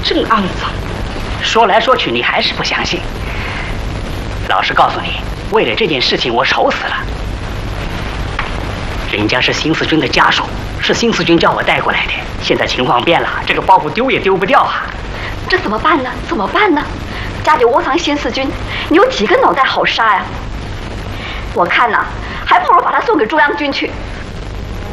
真肮脏。说来说去，你还是不相信。老实告诉你，为了这件事情，我愁死了。人家是新四军的家属，是新四军叫我带过来的。现在情况变了，这个包袱丢也丢不掉啊！ 这怎么办呢？怎么办呢？家里窝藏新四军，你有几个脑袋好杀呀？我看呐，还不如把他送给中央军去。